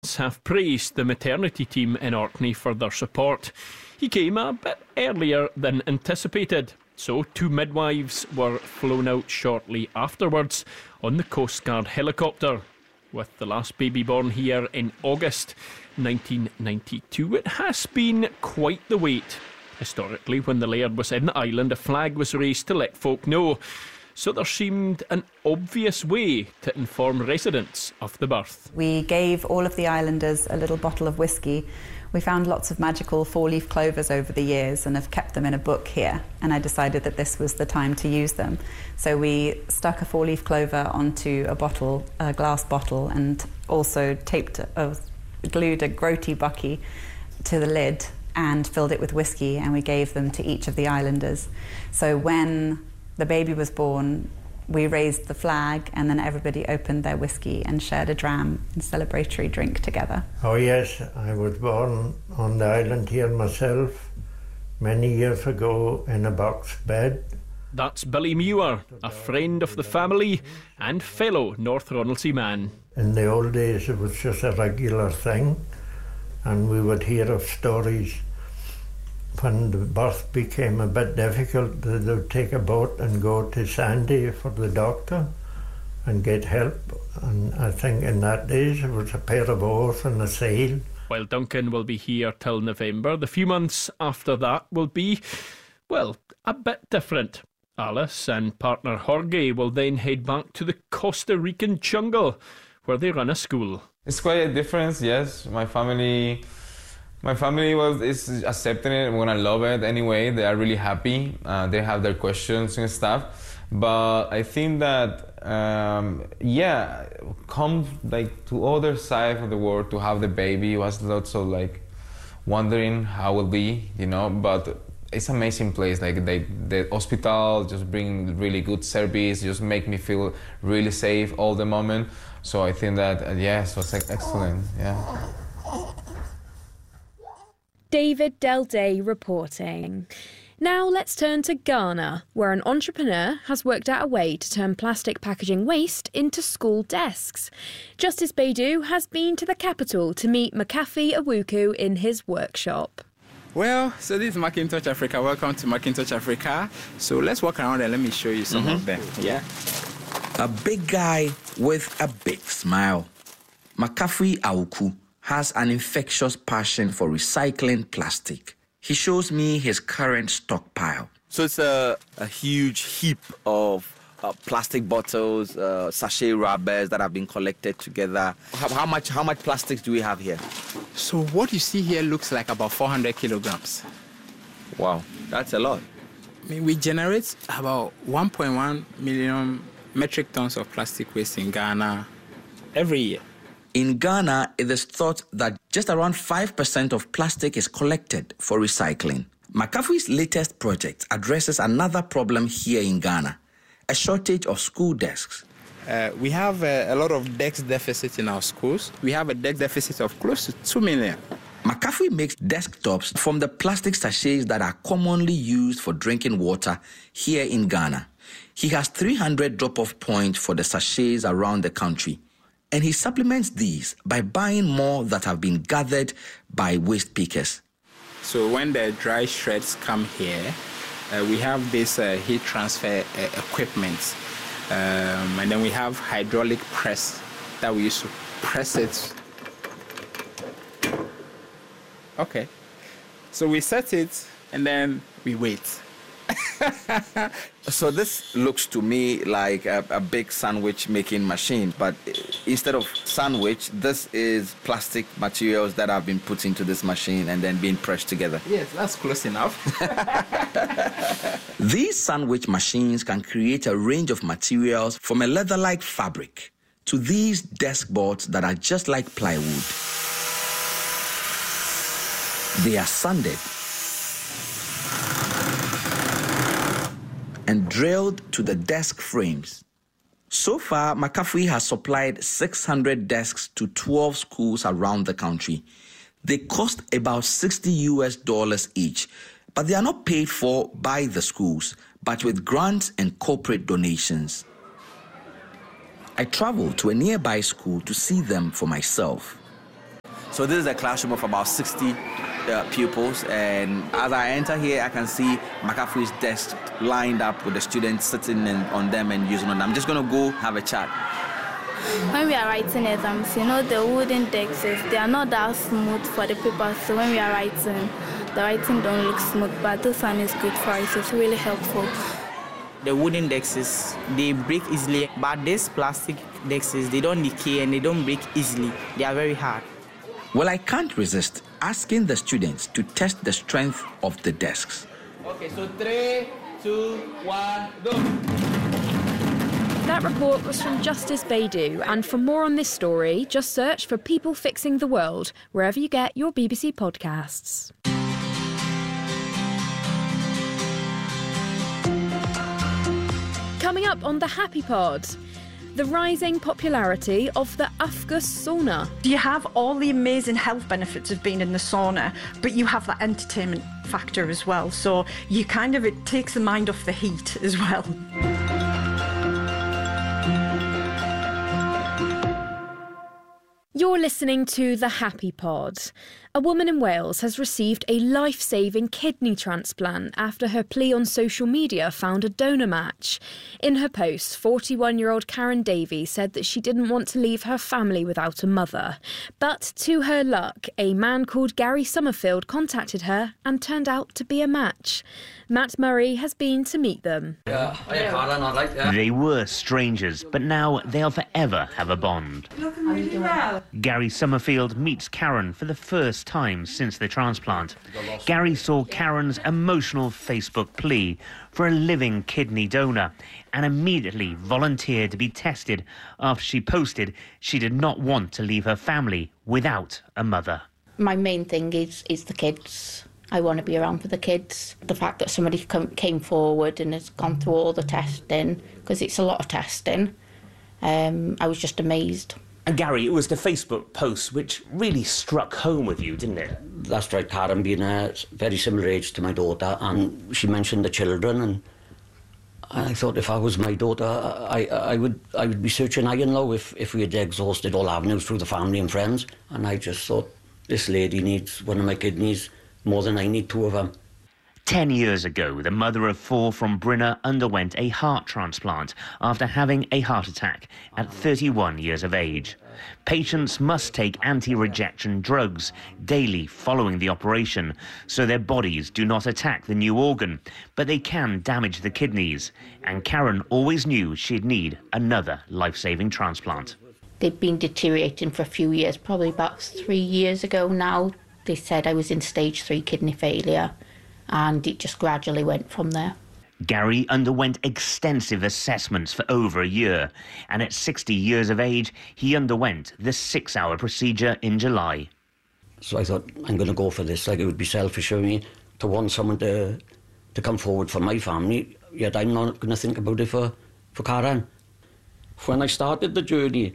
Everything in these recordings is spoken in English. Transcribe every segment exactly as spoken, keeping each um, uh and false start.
have praised the maternity team in Orkney for their support. He came a bit earlier than anticipated, so two midwives were flown out shortly afterwards on the Coast Guard helicopter. With the last baby born here in August nineteen ninety-two, it has been quite the wait. Historically, when the laird was in the island, a flag was raised to let folk know. So there seemed an obvious way to inform residents of the birth. We gave all of the islanders a little bottle of whiskey. We found lots of magical four-leaf clovers over the years and have kept them in a book here, and I decided that this was the time to use them. So we stuck a four-leaf clover onto a bottle, a glass bottle, and also taped, a, glued a groti bucky to the lid and filled it with whiskey, and we gave them to each of the islanders. So when the baby was born, we raised the flag, and then everybody opened their whiskey and shared a dram and celebratory drink together. Oh yes, I was born on the island here myself many years ago in a box bed. That's Billy Muir, a friend of the family and fellow North Ronaldsay man. In the old days it was just a regular thing, and we would hear of stories. When the birth became a bit difficult, they would take a boat and go to Sandy for the doctor and get help. And I think in that days it was a pair of oars and a sail. While Duncan will be here till November, the few months after that will be, well, a bit different. Alice and partner Jorge will then head back to the Costa Rican jungle, where they run a school. It's quite a difference, yes. My family... My family was is accepting it. We're gonna love it anyway. They are really happy. Uh, they have their questions and stuff. But I think that um, yeah, come like to other side of the world to have the baby was lots of like wondering how it will be, you know. But it's an amazing place. Like they, the hospital just bring really good service. Just make me feel really safe all the moment. So I think that uh, yes, it was like, excellent. Yeah. David Del Day reporting. Now let's turn to Ghana, where an entrepreneur has worked out a way to turn plastic packaging waste into school desks. Justice Baidu has been to the capital to meet McAfee Awuku in his workshop. Well, so this is Macintosh Africa. Welcome to Macintosh Africa. So let's walk around and let me show you some mm-hmm. of them. Yeah. A big guy with a big smile. McAfee Awuku has an infectious passion for recycling plastic. He shows me his current stockpile. So it's a, a huge heap of uh, plastic bottles, uh, sachet rubbers that have been collected together. How, how much how much plastics do we have here? So what you see here looks like about four hundred kilograms. Wow, that's a lot. I mean, we generate about one point one million metric tons of plastic waste in Ghana every year. In Ghana, it is thought that just around five percent of plastic is collected for recycling. McAfee's latest project addresses another problem here in Ghana, a shortage of school desks. Uh, we have uh, a lot of desk deficit in our schools. We have a desk deficit of close to two million. McAfee makes desktops from the plastic sachets that are commonly used for drinking water here in Ghana. He has three hundred drop-off points for the sachets around the country. And he supplements these by buying more that have been gathered by waste pickers. So when the dry shreds come here, uh, we have this uh, heat transfer uh, equipment. Um, and then we have hydraulic press that we use to press it. Okay. So we set it and then we wait. So this looks to me like a, a big sandwich making machine, but instead of sandwich, this is plastic materials that have been put into this machine and then being pressed together. Yes, that's close enough. These sandwich machines can create a range of materials from a leather-like fabric to these desk boards that are just like plywood. They are sanded and drilled to the desk frames. So far, McAfee has supplied six hundred desks to twelve schools around the country. They cost about sixty U S dollars each, but they are not paid for by the schools, but with grants and corporate donations. I traveled to a nearby school to see them for myself. So this is a classroom of about sixty uh, pupils, and as I enter here, I can see McAfee's desk lined up with the students sitting in, on them and using them. I'm just going to go have a chat. When we are writing exams, you know, the wooden desks, they are not that smooth for the paper, so when we are writing, the writing don't look smooth, but this one is good for us. It's really helpful. The wooden desks, they break easily, but these plastic desks, they don't decay and they don't break easily. They are very hard. Well, I can't resist asking the students to test the strength of the desks. Okay, so three, two, one, go. That report was from Justice Baidu, and for more on this story, just search for People Fixing the World wherever you get your B B C podcasts. Coming up on the Happy Pod, the rising popularity of the Afghus sauna. You have all the amazing health benefits of being in the sauna, but you have that entertainment factor as well. So you kind of, it takes the mind off the heat as well. You're listening to The Happy Pod. A woman in Wales has received a life-saving kidney transplant after her plea on social media found a donor match. In her post, forty-one-year-old Karen Davey said that she didn't want to leave her family without a mother. But to her luck, a man called Gary Summerfield contacted her and turned out to be a match. Matt Murray has been to meet them. Yeah, they were strangers, but now they'll forever have a bond. Looking really well. Gary Summerfield meets Karen for the first time since the transplant. Gary saw Karen's emotional Facebook plea for a living kidney donor and immediately volunteered to be tested after she posted she did not want to leave her family without a mother. My main thing is, is the kids. I want to be around for the kids. The fact that somebody come, came forward and has gone through all the testing, because it's a lot of testing, um, I was just amazed. And Gary, it was the Facebook post which really struck home with you, didn't it? That's right, Karen being a very similar age to my daughter, and she mentioned the children, and I thought if I was my daughter, I, I would I would be searching high and low if, if we had exhausted all avenues through the family and friends. And I just thought, this lady needs one of my kidneys more than I need two of them. Ten years ago, the mother of four from Brinner underwent a heart transplant after having a heart attack at thirty-one years of age. Patients must take anti-rejection drugs daily following the operation, so their bodies do not attack the new organ, but they can damage the kidneys. And Karen always knew she'd need another life-saving transplant. They'd been deteriorating for a few years, probably about three years ago now. They said I was in stage three kidney failure, and it just gradually went from there. Gary underwent extensive assessments for over a year, and at sixty years of age, he underwent the six-hour procedure in July. So I thought, I'm going to go for this. Like, it would be selfish of me to want someone to to come forward for my family, yet I'm not going to think about it for, for Karen. When I started the journey,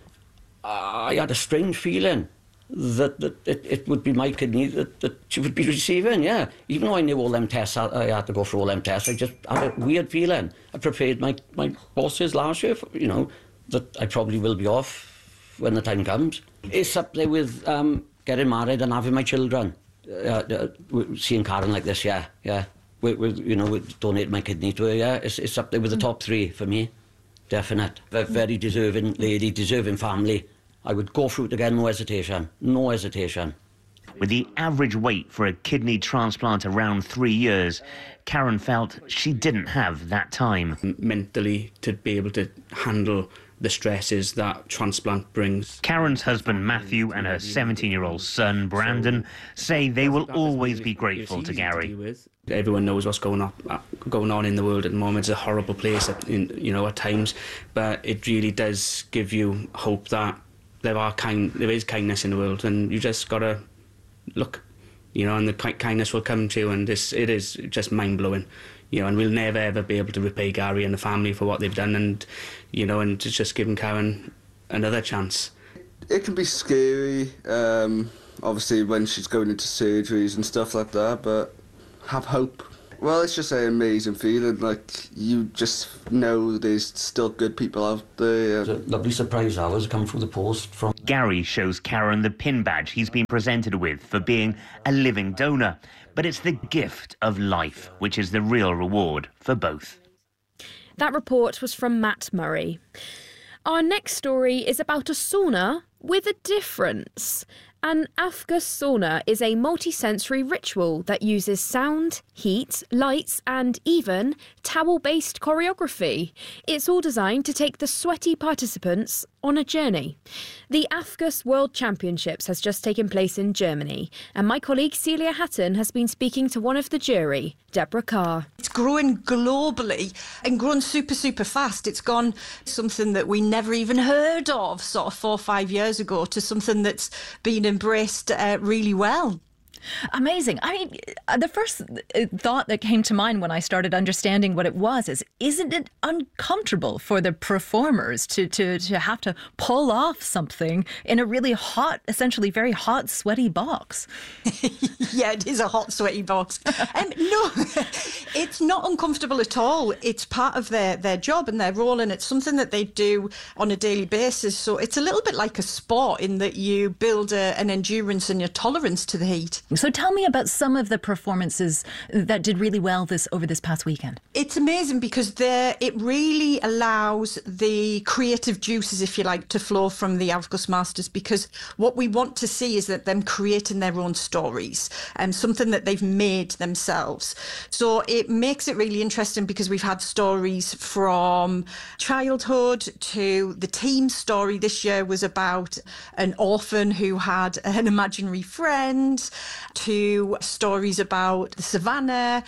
I had a strange feeling that, that it, it would be my kidney that, that she would be receiving, yeah. Even though I knew all them tests, I, I had to go through all them tests, I just had a weird feeling. I prepared my, my bosses last year, for, you know, that I probably will be off when the time comes. It's up there with um, getting married and having my children. Uh, uh, seeing Karen like this, yeah, yeah. With, with, you know, with donate my kidney to her, yeah. It's, it's up there with the top three for me, definite. A very deserving lady, deserving family. I would go through it again, no hesitation, no hesitation. With the average wait for a kidney transplant around three years, Karen felt she didn't have that time. Mentally, to be able to handle the stresses that transplant brings. Karen's husband Matthew and her seventeen-year-old son Brandon say they will always be grateful to Gary. Everyone knows what's going on going on in the world at the moment. It's a horrible place, at, in, you know, at times, but it really does give you hope that there are kind, there is kindness in the world, and you just gotta look, you know, and the kindness will come to you, and this, it is just mind-blowing, you know, and we'll never ever be able to repay Gary and the family for what they've done, and, you know, and it's just giving Karen another chance. It can be scary, um, obviously when she's going into surgeries and stuff like that, but have hope. Well, it's just an amazing feeling. Like, you just know there's still good people out there. It's a lovely surprise hours come through the post from... Gary shows Karen the pin badge he's been presented with for being a living donor. But it's the gift of life which is the real reward for both. That report was from Matt Murray. Our next story is about a sauna with a difference. An Afghus sauna is a multi-sensory ritual that uses sound, heat, lights and even towel-based choreography. It's all designed to take the sweaty participants on a journey. The Afghus World Championships has just taken place in Germany, and my colleague Celia Hatton has been speaking to one of the jury, Deborah Carr. It's growing globally and grown super, super fast. It's gone something that we never even heard of sort of four or five years ago to something that's been embraced uh, really well. Amazing. I mean, the first thought that came to mind when I started understanding what it was is, isn't it uncomfortable for the performers to, to, to have to pull off something in a really hot, essentially very hot, sweaty box? Yeah, it is a hot, sweaty box. um, no, it's not uncomfortable at all. It's part of their, their job and their role, and it's something that they do on a daily basis. So it's a little bit like a sport in that you build a, an endurance and your tolerance to the heat. So tell me about some of the performances that did really well this over this past weekend. It's amazing because it really allows the creative juices, if you like, to flow from the Avgus Masters, because what we want to see is that them creating their own stories and um, something that they've made themselves. So it makes it really interesting because we've had stories from childhood to the team story this year was about an orphan who had an imaginary friend, to stories about the savannah,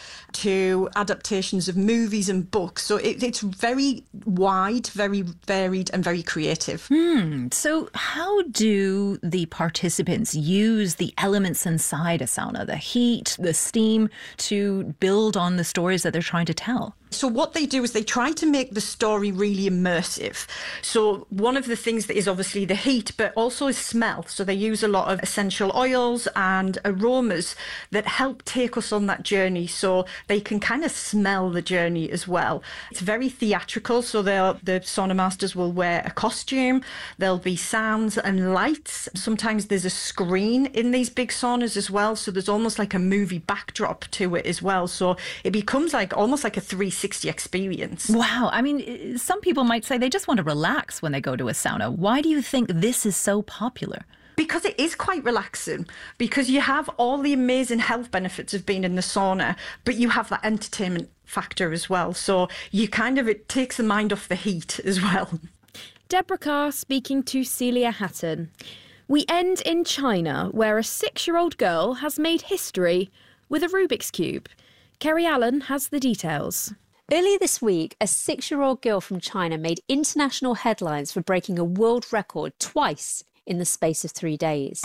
to adaptations of movies and books. So it, it's very wide, very varied and very creative. Hmm. So how do the participants use the elements inside a sauna, the heat, the steam, to build on the stories that they're trying to tell? So what they do is they try to make the story really immersive. So one of the things that is obviously the heat, but also is smell. So they use a lot of essential oils and aromas that help take us on that journey, so they can kind of smell the journey as well. It's very theatrical, so the sauna masters will wear a costume, there'll be sounds and lights. Sometimes there's a screen in these big saunas as well, so there's almost like a movie backdrop to it as well. So it becomes like almost like a three sixty experience. Wow. I mean, some people might say they just want to relax when they go to a sauna. Why do you think this is so popular? Because it is quite relaxing, because you have all the amazing health benefits of being in the sauna, but you have that entertainment factor as well. So you kind of, it takes the mind off the heat as well. Deborah Carr speaking to Celia Hatton. We end in China, where a six-year-old girl has made history with a Rubik's Cube. Kerry Allen has the details. Earlier this week, a six-year-old girl from China made international headlines for breaking a world record twice in the space of three days.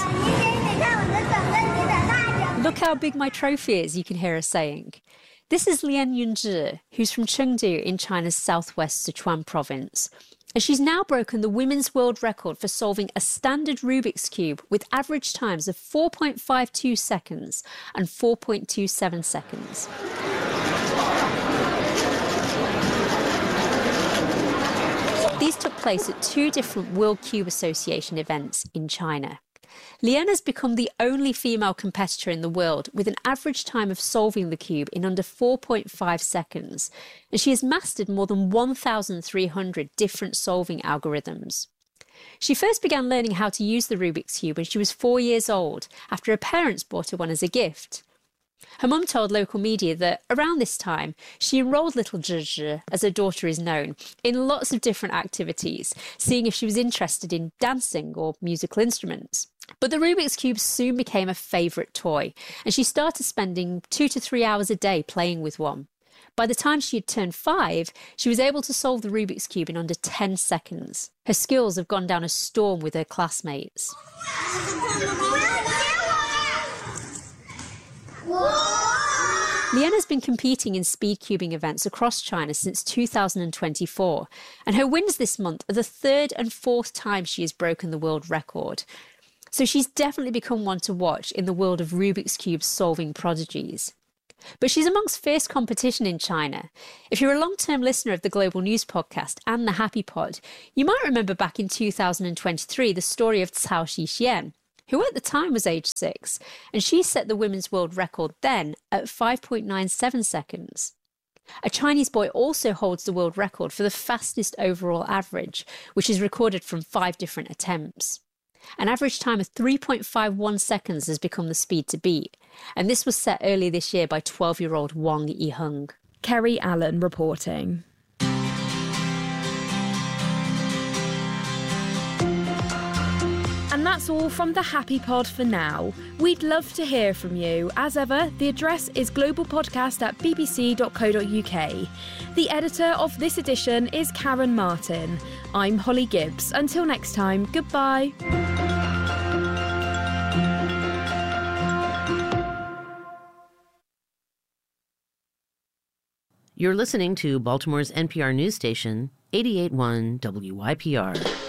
Look how big my trophy is, you can hear her saying. This is Lian Yunzhi, who's from Chengdu in China's southwest Sichuan province. And she's now broken the women's world record for solving a standard Rubik's Cube with average times of four point five two seconds and four point two seven seconds. These took place at two different World Cube Association events in China. Lian has become the only female competitor in the world with an average time of solving the cube in under four point five seconds, and she has mastered more than one thousand three hundred different solving algorithms. She first began learning how to use the Rubik's Cube when she was four years old, after her parents bought her one as a gift. Her mum told local media that around this time, she enrolled little Zhizhi, as her daughter is known, in lots of different activities, seeing if she was interested in dancing or musical instruments. But the Rubik's Cube soon became a favourite toy, and she started spending two to three hours a day playing with one. By the time she had turned five, she was able to solve the Rubik's Cube in under ten seconds. Her skills have gone down a storm with her classmates. Lian has been competing in speed cubing events across China since two thousand twenty-four, and her wins this month are the third and fourth time she has broken the world record. So she's definitely become one to watch in the world of Rubik's Cube solving prodigies. But she's amongst fierce competition in China. If you're a long-term listener of the Global News Podcast and the Happy Pod, you might remember back in two thousand twenty-three the story of Cao Xixian, who at the time was age six, and she set the women's world record then at five point nine seven seconds. A Chinese boy also holds the world record for the fastest overall average, which is recorded from five different attempts. An average time of three point five one seconds has become the speed to beat, and this was set earlier this year by twelve-year-old Wang Yiheng. Kerry Allen reporting. And that's all from the Happy Pod for now. We'd love to hear from you. As ever, the address is globalpodcast at b b c dot co dot u k. The editor of this edition is Karen Martin. I'm Holly Gibbs. Until next time, goodbye. You're listening to Baltimore's N P R news station, eighty-eight point one W Y P R.